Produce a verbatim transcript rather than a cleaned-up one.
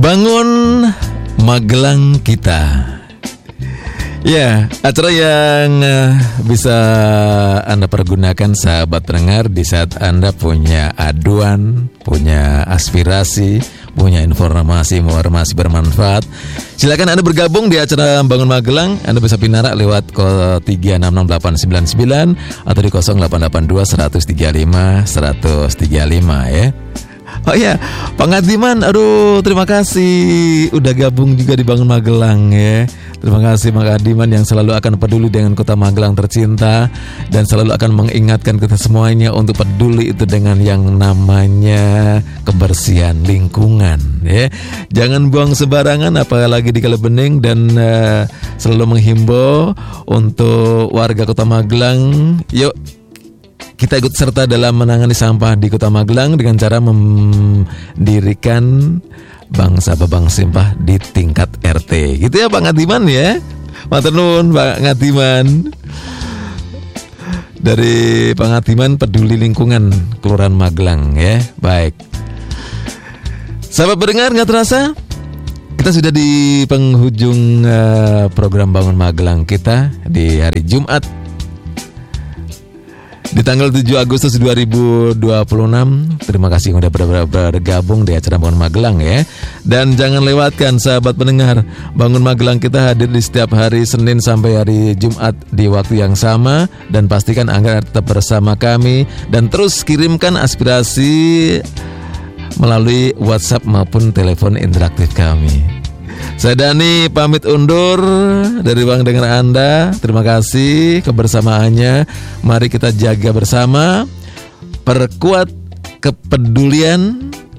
Bangun Magelang kita. Ya, acara yang uh, bisa Anda pergunakan sahabat pendengar di saat Anda punya aduan, punya aspirasi, punya informasi, informasi bermanfaat. Silakan Anda bergabung di acara Bangun Magelang. Anda bisa pinara lewat tiga enam enam delapan sembilan sembilan atau di nol delapan delapan dua satu tiga lima satu tiga lima ya. Oh iya, Pak Ngadiman, aduh terima kasih udah gabung juga di Bangun Magelang ya. Terima kasih Pak Ngadiman yang selalu akan peduli dengan kota Magelang tercinta dan selalu akan mengingatkan kita semuanya untuk peduli itu dengan yang namanya kebersihan lingkungan ya. Jangan buang sembarangan apalagi di kala bening, dan uh, selalu menghimbau untuk warga kota Magelang, yuk kita ikut serta dalam menangani sampah di Kota Magelang dengan cara mendirikan bank sampah bank sampah di tingkat R T. Gitu ya Pak Ngadiman ya. Matur nuwun Pak Ngadiman. Dari Pak Ngadiman Peduli Lingkungan Kelurahan Magelang ya. Baik. Sahabat pendengar, nggak terasa kita sudah di penghujung uh, program Bangun Magelang kita di hari Jumat di tanggal tujuh Agustus dua ribu dua puluh enam. Terima kasih yang sudah bergabung di acara Bangun Magelang ya. Dan jangan lewatkan sahabat pendengar, Bangun Magelang kita hadir di setiap hari Senin sampai hari Jumat di waktu yang sama. Dan pastikan Anda tetap bersama kami dan terus kirimkan aspirasi melalui WhatsApp maupun telepon interaktif kami. Saya Dani pamit undur dari ruang dengar Anda. Terima kasih kebersamaannya. Mari kita jaga bersama, perkuat kepedulian